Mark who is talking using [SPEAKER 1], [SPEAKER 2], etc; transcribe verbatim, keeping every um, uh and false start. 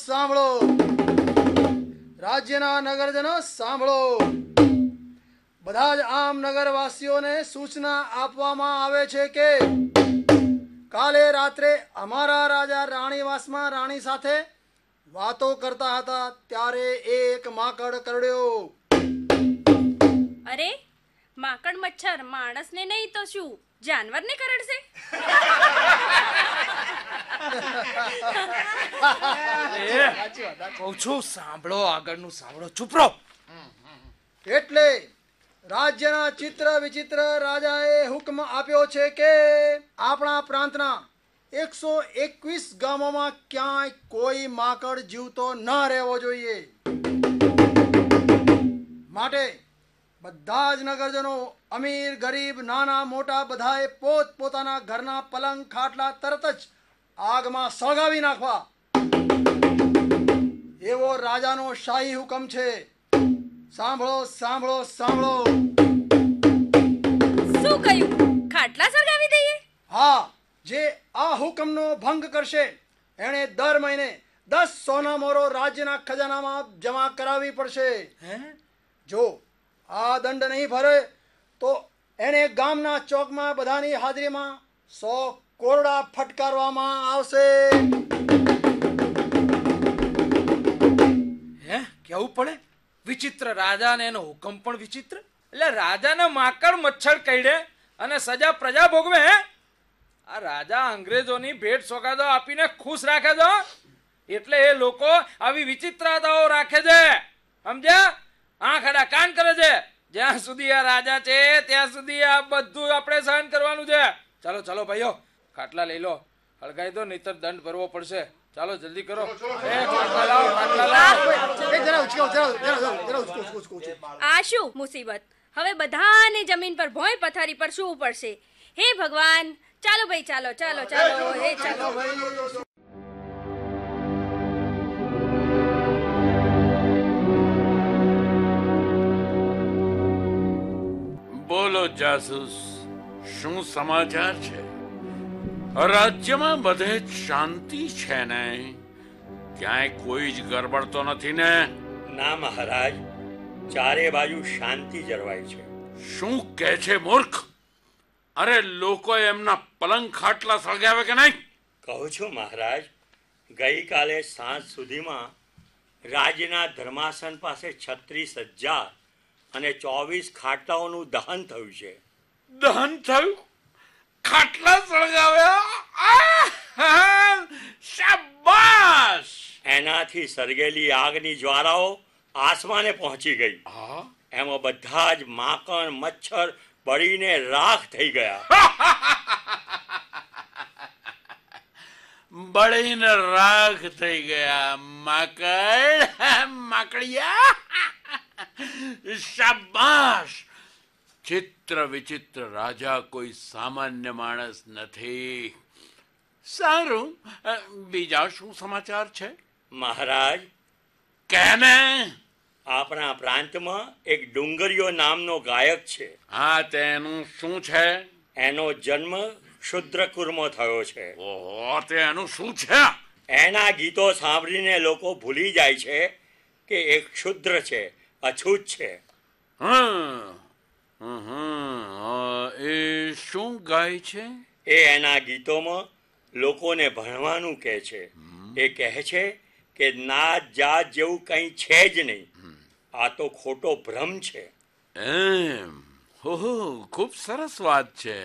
[SPEAKER 1] સાંભળો, રાજ્યના નગરજનો સાંભળો, બધા જ આમ નગરવાસીઓને સૂચના આપવામાં આવે છે કે કાલે રાત્રે અમારા રાજા રાણીવાસમાં રાણી સાથે વાતો કરતા હતા ત્યારે એક માકડ કરડ્યો.
[SPEAKER 2] અરે, માકડ મચ્છર માણસને નહીં તો શું જાનવરને કરડશે?
[SPEAKER 3] કહું છું સાંભળો, આગળનું સાંભળો, ચૂપ રહો.
[SPEAKER 1] એટલે રાજ્યના ચિત્ર વિચિત્ર રાજાએ હુકમ આપ્યો છે કે આપણા પ્રાંતના એકસો એકવીસ ગામોમાં ક્યાંય કોઈ માકડ જીવતો ન રહેવો જોઈએ. માટે બધા જ નગરજનો, અમીર ગરીબ નાના મોટા, બધાએ પોત પોતાના ઘરના પલંગ ખાટલા તરત જ આગમાં સળગાવી નાખવા એવો રાજાનો શાહી હુકમ છે. સાંભળો સાંભળો સાંભળો.
[SPEAKER 2] શું કહ્યું? ખાટલા સળગાવી દઈએ?
[SPEAKER 1] હા, જે આ હુકમનો ભંગ કરશે એણે દર મહિને દસ સોના મોરો રાજ્યના ખજાનામાં જમા કરાવવી પડશે. જો આ દંડ નહીં ભરે તો એને ગામના ચોકમાં બધાની હાજરીમાં સો કોરડા ફટકારવામાં આવશે.
[SPEAKER 3] હે, કેવું પડે? વિચિત્ર રાજા ને એનો હુકમ પણ વિચિત્ર. એટલે રાજાને માકડ મચ્છર કઈડે અને સજા પ્રજા ભોગવે. હે, આ રાજા અંગ્રેજોની ભેટ સોગાદો આપીને ખુશ રાખે છે, એટલે એ લોકો આવી વિચિત્રતાઓ રાખે છે. સમજ્યા? આંખ આડા કાન કરે છે. જ્યાં સુધી આ રાજા છે ત્યાં સુધી આ બધું આપણે સહન કરવાનું છે. ચાલો ચાલો ભાઈઓ, ખાટલા લઈ લો, હળગાઈ દો, નહીતર દંડ ભરવો પડશે. ચાલો જલ્દી કરો. એ ખાટલા લાવો, ખાટલા લાવો.
[SPEAKER 1] એ જરા ઉચકો, જરા જરા જરા ઉચકો, ઉચકો, ઉચકો, ઉચકો.
[SPEAKER 2] આ શું મુસીબત! હવે બધાને જમીન પર ભોંય પથારી પર સૂવું પડશે. હે ભગવાન! ચાલો ભાઈ, ચાલો ચાલો ચાલો. હે ચાલો.
[SPEAKER 4] બોલો જાસૂસ, શું સમાચાર છે? રાજ્યમાં બધે જ શાંતિ છે ને? ક્યાંય કોઈ જ ગરબડ તો નથી ને?
[SPEAKER 5] ના મહારાજ, ચારે બાજુ શાંતિ જળવાય છે.
[SPEAKER 4] શું કહે છે મૂર્ખ? અરે, લોકો એમના પલંગ ખાટલા સળગાવે કે નહીં?
[SPEAKER 5] કહું છું મહારાજ, ગઈકાલે સાંજ સુધીમાં રાજ્યના ધર્માસન પાસે છત્રીસ હજાર અને ચોવીસ ખાટલાઓનું દહન થયું છે.
[SPEAKER 4] દહન થયું? ખાટલા સળગાવ્યા? શાબાશ!
[SPEAKER 5] એનાથી સળગેલી આગની જ્વાળાઓ આસમાને પહોંચી ગઈ. એમાં બધા જ માકણ મચ્છર બળીને રાખ થઈ ગયા.
[SPEAKER 4] બળીને રાખ થઈ ગયા. માકડ માકડિયા, શાબાશ! ચિત્ર વિચિત્ર રાજા કોઈ સામાન્ય માણસ નથી. સારું, બીજા શું સમાચાર છે?
[SPEAKER 5] મહારાજ,
[SPEAKER 4] કેને?
[SPEAKER 5] આપણા પ્રાંતમાં એક ડુંગરીયો નામનો ગાયક છે.
[SPEAKER 4] હા, તેનું શું છે?
[SPEAKER 5] એનો જન્મ શુદ્રકુરમાં થયો છે.
[SPEAKER 4] ઓહો, તેનું શું છે?
[SPEAKER 5] એના ગીતો સાંભળીને લોકો ભૂલી જાય છે કે એક શુદ્ર છે, અછૂત છે.
[SPEAKER 4] હમ એ શું ગાય છે?
[SPEAKER 5] એ એના ગીતોમાં લોકોને ભણવાનું કહે છે. એ કહે છે કે નાત જાત જેવું કંઈ છે જ નહીં. આ તો ખોટો ભ્રમ છે.
[SPEAKER 4] એમ? હો, ખૂબ સરસ વાત છે.